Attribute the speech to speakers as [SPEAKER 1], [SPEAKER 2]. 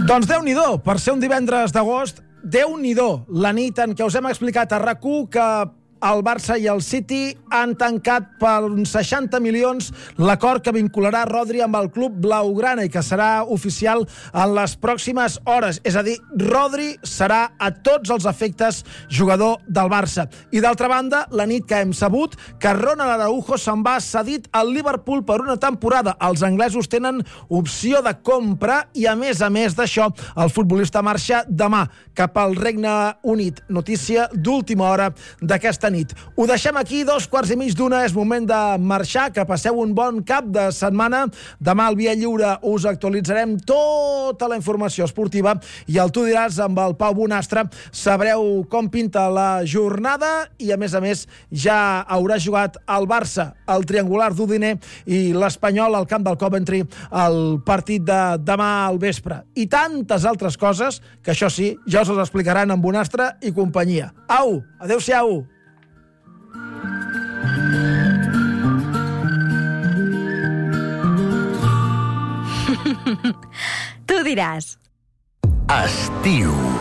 [SPEAKER 1] Doncs Déu-n'hi-do, per ser un divendres d'agost, Déu-n'hi-do, la nit en què us hem explicat a RAC1 que el Barça i el City han tancat per uns 60 milions l'acord que vincularà Rodri amb el club blaugrana i que serà oficial en les pròximes hores. És a dir, Rodri serà a tots els efectes jugador del Barça. I d'altra banda, la nit que hem sabut que Ronald Araujo se'n va cedit al Liverpool per una temporada. Els anglesos tenen opció de compra i, a més d'això, el futbolista marxa demà cap al Regne Unit. Notícia d'última hora d'aquesta nit. Ho deixem aquí, 2:15, és moment de marxar, que passeu un bon cap de setmana. Demà al Via Lliure us actualitzarem tota la informació esportiva i el Tu diràs amb el Pau Bonastre sabreu com pinta la jornada i a més ja haurà jugat el Barça, el triangular d'Udine i l'Espanyol al camp del Coventry el partit de demà al vespre. I tantes altres coses que això sí, ja us les explicaran amb Bonastre i companyia. Au, adeu-siau!
[SPEAKER 2] Tu diràs.
[SPEAKER 3] Estiu.